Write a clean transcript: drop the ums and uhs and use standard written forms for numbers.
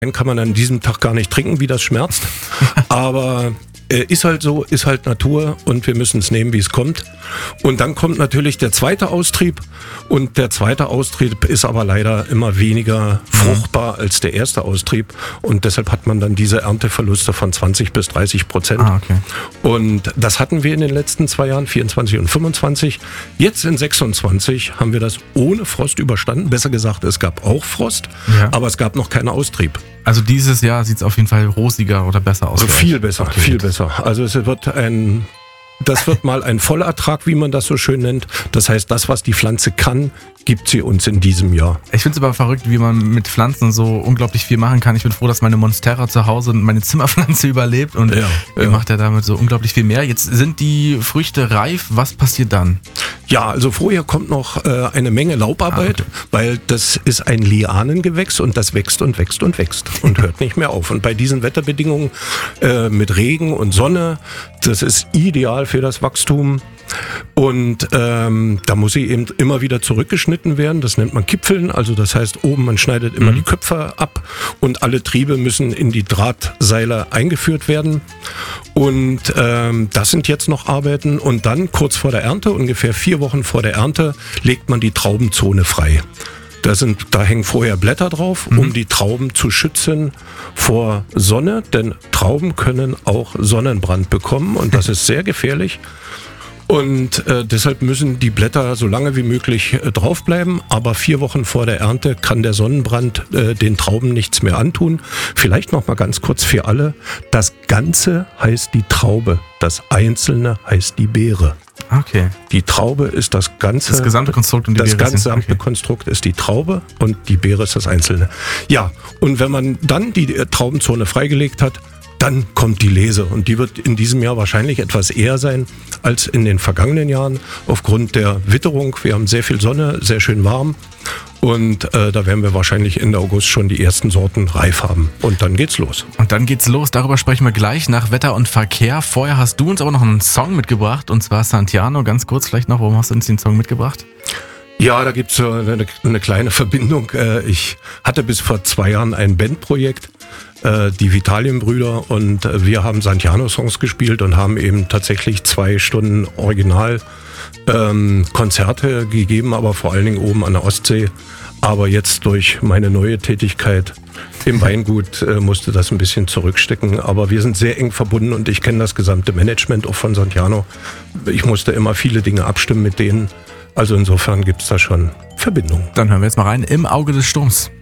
Den kann man an diesem Tag gar nicht trinken, wie das schmerzt. Aber ist halt so, ist halt Natur und wir müssen es nehmen, wie es kommt. Und dann kommt natürlich der zweite Austrieb und der zweite Austrieb ist aber leider immer weniger fruchtbar als der erste Austrieb und deshalb hat man dann diese Ernteverluste von 20-30%. Okay. Und das hatten wir in den letzten 2 Jahren, 24 und 25. Jetzt in 26 haben wir das ohne Frost überstanden. Besser gesagt, es gab auch Frost, aber es gab noch keinen Austrieb. Also dieses Jahr sieht es auf jeden Fall rosiger oder besser aus. Also viel besser, okay. Viel besser. Also das wird mal ein Vollertrag, wie man das so schön nennt. Das heißt, das, was die Pflanze kann, gibt sie uns in diesem Jahr. Ich finde es aber verrückt, wie man mit Pflanzen so unglaublich viel machen kann. Ich bin froh, dass meine Monstera zu Hause meine Zimmerpflanze überlebt und ihr macht ja damit so unglaublich viel mehr. Jetzt sind die Früchte reif. Was passiert dann? Ja, also vorher kommt noch eine Menge Laubarbeit, weil das ist ein Lianengewächs und das wächst und wächst und wächst und hört nicht mehr auf. Und bei diesen Wetterbedingungen mit Regen und Sonne, das ist ideal für das Wachstum. Und da muss sie eben immer wieder zurückgeschnitten werden. Das nennt man Kipfeln. Also das heißt, oben man schneidet immer die Köpfe ab und alle Triebe müssen in die Drahtseile eingeführt werden. Und das sind jetzt noch Arbeiten. Und dann kurz vor der Ernte, ungefähr 4 Wochen vor der Ernte, legt man die Traubenzone frei. Da hängen vorher Blätter drauf, um die Trauben zu schützen vor Sonne, denn Trauben können auch Sonnenbrand bekommen und das ist sehr gefährlich. Und deshalb müssen die Blätter so lange wie möglich draufbleiben. Aber 4 Wochen vor der Ernte kann der Sonnenbrand den Trauben nichts mehr antun. Vielleicht noch mal ganz kurz für alle. Das Ganze heißt die Traube. Das Einzelne heißt die Beere. Okay. Die Traube ist das Ganze. Das gesamte Konstrukt und die Beere. Das gesamte Konstrukt ist die Traube und die Beere ist das Einzelne. Ja, und wenn man dann die Traubenzone freigelegt hat, dann kommt die Lese und die wird in diesem Jahr wahrscheinlich etwas eher sein als in den vergangenen Jahren aufgrund der Witterung. Wir haben sehr viel Sonne, sehr schön warm und da werden wir wahrscheinlich Ende August schon die ersten Sorten reif haben und dann geht's los. Und dann geht's los, darüber sprechen wir gleich nach Wetter und Verkehr. Vorher hast du uns aber noch einen Song mitgebracht und zwar Santiano. Ganz kurz vielleicht noch, warum hast du uns den Song mitgebracht? Ja, da gibt's eine kleine Verbindung. Ich hatte bis vor 2 Jahren ein Bandprojekt, die Vitalienbrüder, und wir haben Santiano-Songs gespielt und haben eben tatsächlich 2 Stunden Original Konzerte gegeben, aber vor allen Dingen oben an der Ostsee. Aber jetzt durch meine neue Tätigkeit im Weingut musste das ein bisschen zurückstecken. Aber wir sind sehr eng verbunden und ich kenne das gesamte Management auch von Santiano. Ich musste immer viele Dinge abstimmen mit denen. Also insofern gibt es da schon Verbindungen. Dann hören wir jetzt mal rein. Im Auge des Sturms.